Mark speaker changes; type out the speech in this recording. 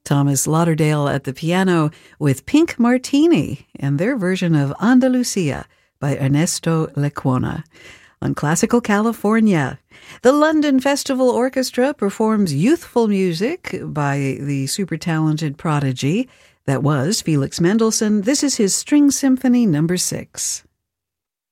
Speaker 1: Thomas Lauderdale at the piano with Pink Martini and their version of Andalusia by Ernesto Lecuona. On Classical California, the London Festival Orchestra performs youthful music by the super talented prodigy that was Felix Mendelssohn. This is his String Symphony No. 6.